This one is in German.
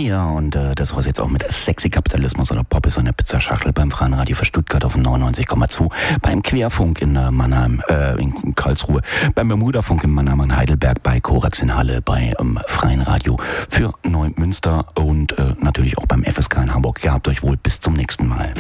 Ja, und das war's jetzt auch mit Sexy Kapitalismus oder Pop ist eine Pizzaschachtel beim Freien Radio für Stuttgart auf 99,2, beim Querfunk in Mannheim, in Karlsruhe, beim Bermudafunk in Mannheim und Heidelberg, bei Korax in Halle, bei Freien Radio für Neumünster und natürlich auch beim FSK in Hamburg. Gehabt euch wohl, bis zum nächsten Mal.